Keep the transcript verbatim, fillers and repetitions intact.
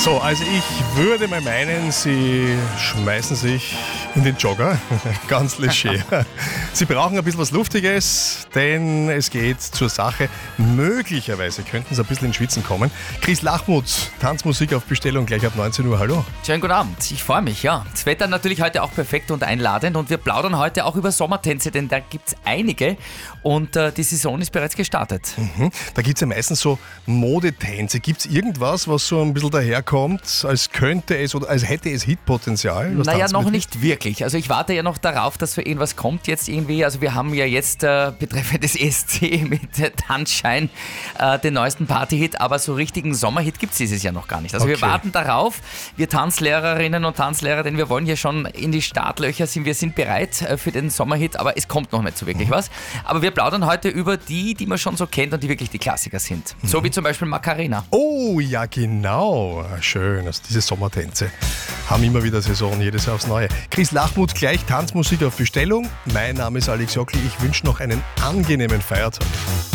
So, also ich würde mal meinen, Sie schmeißen sich in den Jogger, ganz leger. Sie brauchen ein bisschen was Luftiges, denn es geht zur Sache. Möglicherweise könnten Sie ein bisschen ins Schwitzen kommen. Chris Lachmuth, Tanzmusik auf Bestellung, gleich ab neunzehn Uhr. Hallo. Schönen guten Abend, ich freue mich, ja. Das Wetter natürlich heute auch perfekt und einladend und wir plaudern heute auch über Sommertänze, denn da gibt es einige und äh, die Saison ist bereits gestartet. Mhm. Da gibt es ja meistens so Modetänze. Gibt es irgendwas, was so ein bisschen daherkommt, als könnte es oder als hätte es Hitpotenzial? Naja, noch nicht wirklich. Also ich warte ja noch darauf, dass so irgendwas kommt jetzt irgendwie. Also wir haben ja jetzt äh, betreffend des E S C mit äh, Tanzschein äh, den neuesten Partyhit, aber so richtigen Sommerhit gibt es dieses Jahr noch gar nicht. Also Okay. wir warten darauf, wir Tanzlehrerinnen und Tanzlehrer, denn wir wollen hier schon in die Startlöcher, sind, wir sind bereit äh, für den Sommerhit, aber es kommt noch nicht so wirklich mhm. was. Aber wir plaudern heute über die, die man schon so kennt und die wirklich die Klassiker sind. Mhm. So wie zum Beispiel Macarena. Oh, ja genau. Schön, also diese Sommertänze haben immer wieder Saison, jedes Jahr aufs Neue. Chris Lachmuth, gleich Tanzmusik auf Bestellung. Mein Name ist Alex Jockli. Ich wünsche noch einen angenehmen Feiertag.